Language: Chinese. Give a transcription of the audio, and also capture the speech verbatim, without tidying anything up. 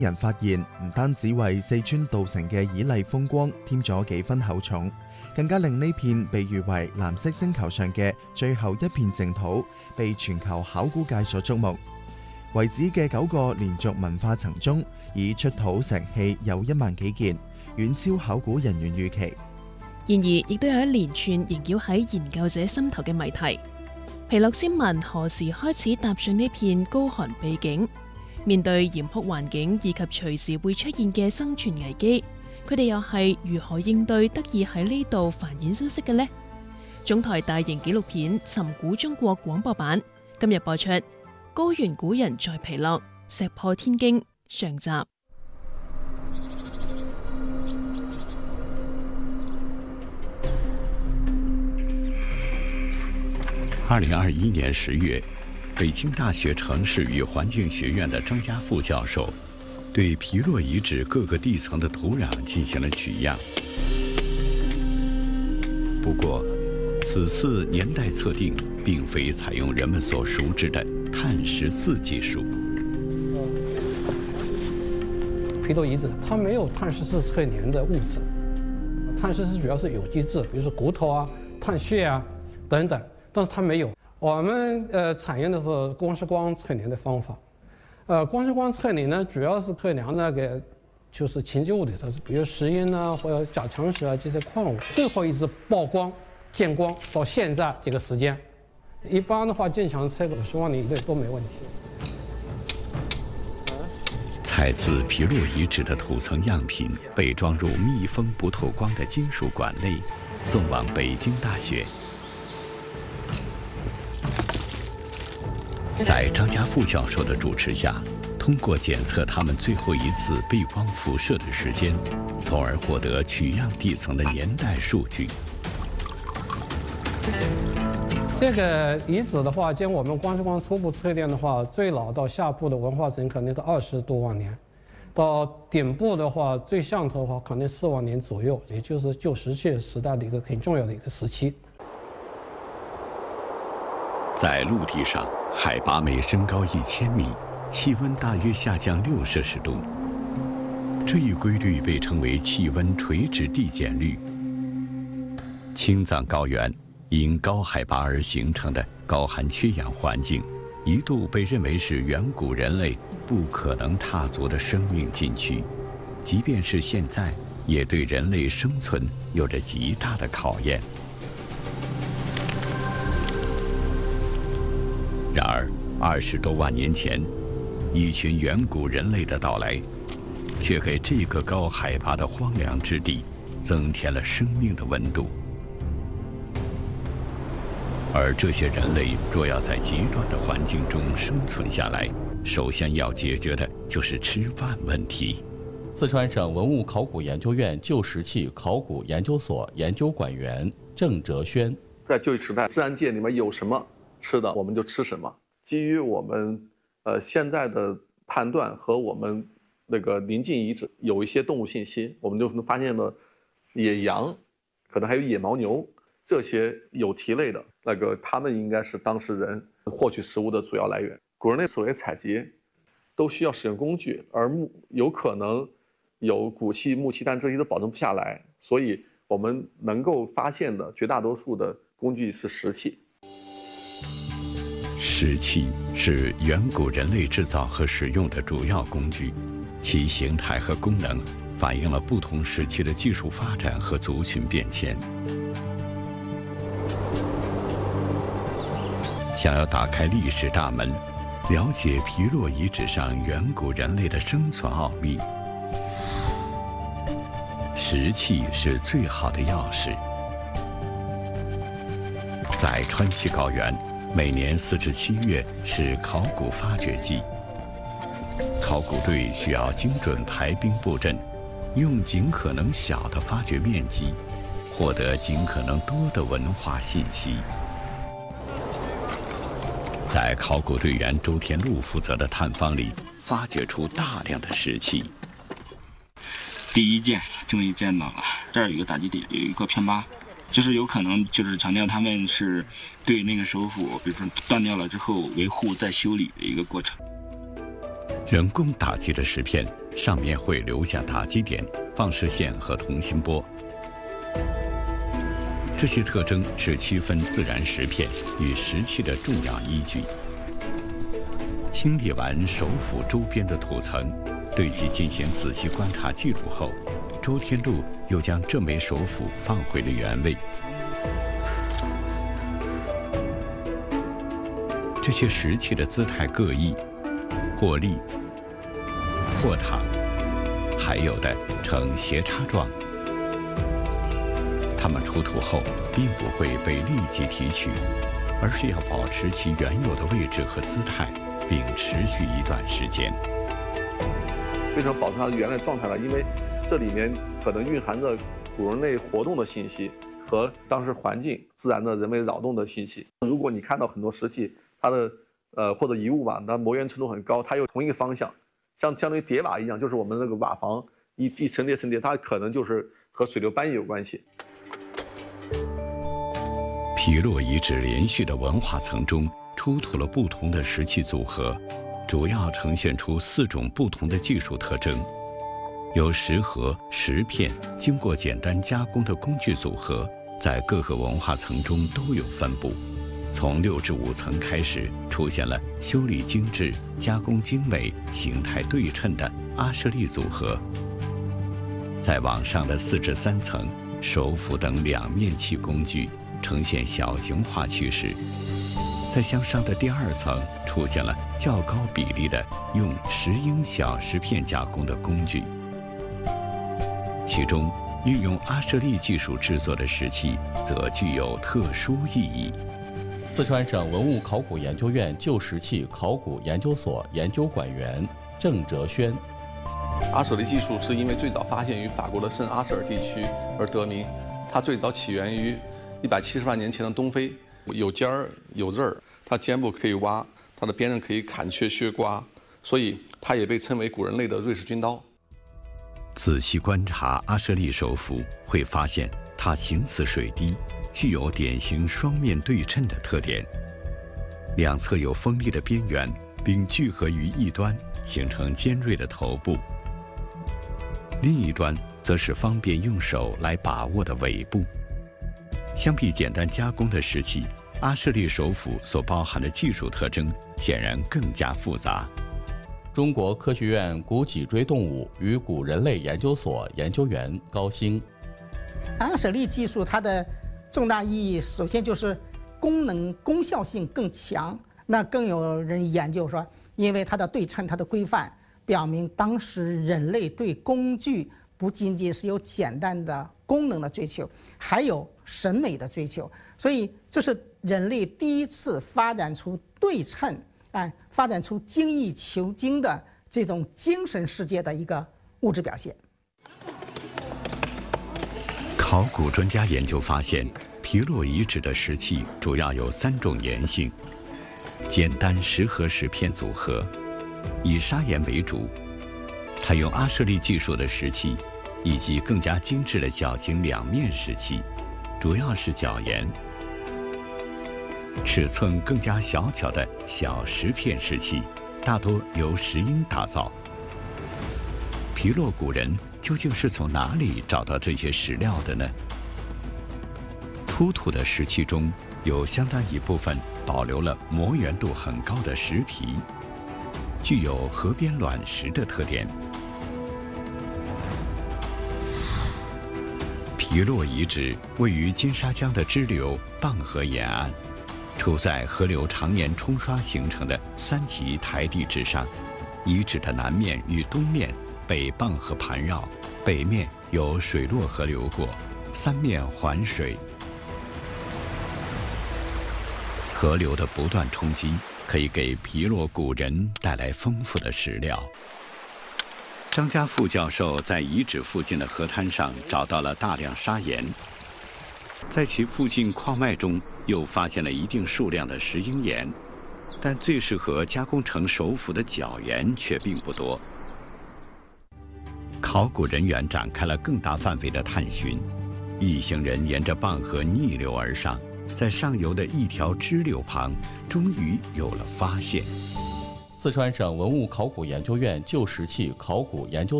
人發現唔單止為四川稻城嘅綺麗風光添咗幾分厚重，更加令呢片被譽為藍色星球上嘅最後一片淨土，被全球考古界所矚目。遺址嘅九個連續文化層中，已出土石器有一萬幾件，遠超考古人員預期。 然而，亦都有一連串縈繞喺研究者心頭嘅謎題。皮洛先民何時開始踏上呢片高寒秘境？面對嚴酷環境以及隨時會出現嘅生存危機，佢哋又係如何應對得以喺呢度繁衍生息嘅呢？中台大型紀錄片《尋古中國》廣播版今日播出，《高原古人在皮洛》，石破天驚上集。 二零二一年十月，北京大学城市与环境学院的张家富教授对皮洛遗址各个地层的土壤进行了取样。不过，此次年代测定并非采用人们所熟知的碳十四技术。 皮洛遗址它没有碳十四测年的物质，碳十四主要是有机质，比如说骨头啊、碳屑啊等等。但是它没有。我们呃采用的是光识光测年的方法，呃，光识光测年呢，主要是测量那个就是沉积物里头，比如石英啊或者钾强石啊这些矿物，最后一次曝光见光到现在这个时间，一般的话正常测个五十万年以内都没问题。 采自皮洛遗址的土层样品被装入密封不透光的金属管内，送往北京大学。在张家富教授的主持下，通过检测他们最后一次被光辐射的时间，从而获得取样地层的年代数据。 这个遗址的话，经我们光识光初步测定的话，最老到下部的文化层可能是二十多万年，到顶部的话，最上头的话可能四万年左右，也就是旧石器时代的一个很重要的一个时期。 在陆地上，海拔每升高一千米，气温大约下降六摄氏度。这一规律被称为气温垂直递减律。青藏高原因高海拔而形成的高含缺氧环境，一度被认为是远古人类不可能踏足的生命禁区，即便是现在，也对人类生存有着极大的考验。然而，二十多万年前，一群远古人类的到来，却给这个高海拔的荒凉之地增添了生命的温度。而这些人类若要在极端的环境中生存下来，首先要解决的就是吃饭问题。 四川省文物考古研究院旧石器考古研究所研究馆员郑哲轩， 在旧时代，自然界里面有什么吃的我们就吃什么。基于我们呃现在的判断和我们那个临近遗址有一些动物信息，我们就发现了野羊，可能还有野牦牛，这些有蹄类的那个，它们应该是当时人获取食物的主要来源。古人类所谓采集都需要使用工具，而木有可能有骨器、木器，但这些都保存不下来，所以我们能够发现的绝大多数的工具是石器。 石器是远古人类制造和使用的主要工具，其形态和功能反映了不同时期的技术发展和族群变迁。想要打开历史大门，了解皮洛遗址上远古人类的生存奥秘，石器是最好的钥匙。在川西高原，每年四至七月是考古发掘季，考古队需要精准排兵布阵，用尽可能小的发掘面积，获得尽可能多的文化信息。在考古队员周天禄负责的探方里，发掘出大量的石器。 第一件终于见到了，这儿有一个打击点，有一个片疤，就是有可能就是强调他们是对那个手斧，比如说断掉了之后维护再修理的一个过程。 人工打击的石片上面会留下打击点、放射线和同心波。这些特征是区分自然石片与石器的重要依据。清理完首府周边的土层，对其进行仔细观察记录后，周天禄又将这枚首府放回了原位。这些石器的姿态各异，或立，或躺，还有的呈斜插状。它们出土后并不会被立即提取，而是要保持其原有的位置和姿态，并持续一段时间。 为什么保持它原来的状态呢？因为这里面可能蕴含着古人类活动的信息和当时环境自然的人为扰动的信息。如果你看到很多石器，它的呃或者遗物吧，它磨圆程度很高，它有同一个方向，像相当于叠瓦一样，就是我们那个瓦房一一层叠层叠，它可能就是和水流搬移有关系。 皮洛遗址连续的文化层中出土了不同的石器组合，主要呈现出四种不同的技术特征。由石盒、石片经过简单加工的工具组合，在各个文化层中都有分布。从六至五层开始，出现了修理精致、加工精美、形态对称的阿舍利组合。再往上的四至三层，手斧等两面器工具呈现小型化趋势。在向上的第二层出现了较高比例的用石英小石片加工的工具，其中运用阿舍利技术制作的石器则具有特殊意义。 四川省文物考古研究院旧石器考古研究所研究馆员郑哲轩： 阿舍利技术是因为最早发现于法国的圣阿舍尔地区而得名，它最早起源于一百七十万年前的东非，有尖儿有刃儿，它尖部可以挖，它的边刃可以砍削削刮，所以它也被称为古人类的瑞士军刀。 仔细观察阿舍利手斧，会发现它形似水滴，具有典型双面对称的特点，两侧有锋利的边缘，并聚合于一端，形成尖锐的头部。另一端则是方便用手来把握的尾部。相比简单加工的石器，阿舍利手斧所包含的技术特征显然更加复杂。 中国科学院古脊椎动物与古人类研究所研究员高兴： 阿舍利技术它的重大意义，首先就是功能功效性更强。那更有人研究说，因为它的对称、它的规范，表明当时人类对工具不仅仅是有简单的功能的追求，还有审美的追求。所以这是人类第一次发展出对称，哎，发展出精益求精的这种精神世界的一个物质表现。 考古专家研究发现，皮洛遗址的石器主要有三种岩性：简单石盒石片组合，以砂岩为主；采用阿舍利技术的石器，以及更加精致的小型两面石器，主要是角岩；尺寸更加小巧的小石片石器，大多由石英打造。皮洛古人究竟是从哪里找到这些石料的呢？出土的石器中有相当一部分保留了磨圆度很高的石皮，具有河边卵石的特点。皮洛遗址位于金沙江的支流蚌河沿岸，处在河流常年冲刷形成的三级台地之上。遗址的南面与东面被蚌河盘绕，北面有水洛河流过，三面环水。河流的不断冲击可以给皮洛古人带来丰富的石料。张家副教授在遗址附近的河滩上找到了大量砂岩，在其附近矿脉中又发现了一定数量的石英岩，但最适合加工成手斧的角岩却并不多。考古人员展开了更大范围的探寻，一行人沿着蚌河逆流而上，在上游的一条支流旁，终于有了发现。 四川省文物考古研究院旧石器考古研究